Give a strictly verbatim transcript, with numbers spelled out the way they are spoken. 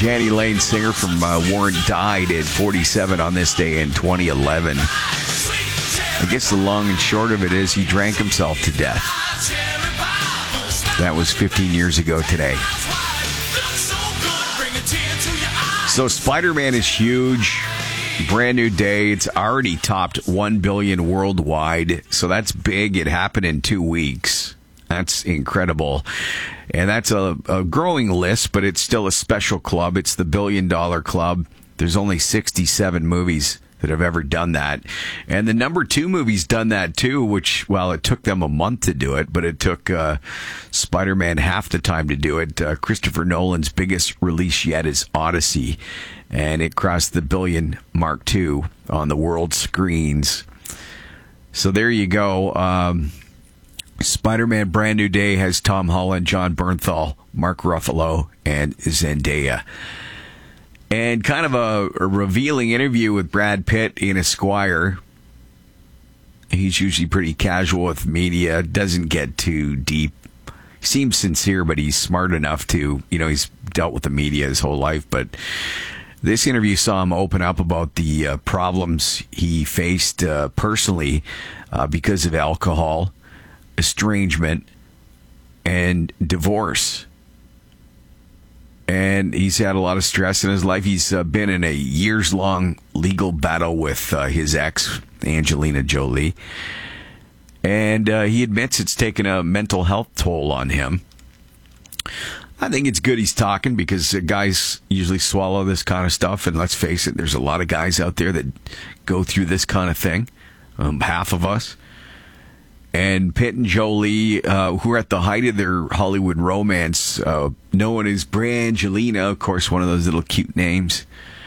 Jani Lane, singer from uh, Warren, died at forty-seven on this day in twenty eleven. I guess the long and short of it is he drank himself to death. That was fifteen years ago today. So Spider-Man is huge. Brand new day. It's already topped one billion worldwide. So that's big. It happened in two weeks. That's incredible. And that's a, a growing list, but it's still a special club. It's the Billion Dollar Club. There's only sixty-seven movies that have ever done that. And the number two movie's done that too, which, well, it took them a month to do it, but it took uh, Spider-Man half the time to do it. Uh, Christopher Nolan's biggest release yet is Odyssey, and it crossed the billion mark too on the world screens. So there you go. Um, Spider-Man Brand New Day has Tom Holland, John Bernthal, Mark Ruffalo, and Zendaya. And kind of a, a revealing interview with Brad Pitt in Esquire. He's usually pretty casual with media, doesn't get too deep. He seems sincere, but he's smart enough to, you know, he's dealt with the media his whole life. But this interview saw him open up about the uh, problems he faced uh, personally uh, because of alcohol, estrangement, and divorce. And he's had a lot of stress in his life. He's uh, been in a years-long legal battle with uh, his ex, Angelina Jolie. And uh, he admits it's taken a mental health toll on him. I think it's good he's talking because uh, guys usually swallow this kind of stuff. And let's face it, there's a lot of guys out there that go through this kind of thing. Um, half of us. And Pitt and Jolie, uh, who are at the height of their Hollywood romance, uh, known as Brangelina, of course, one of those little cute names.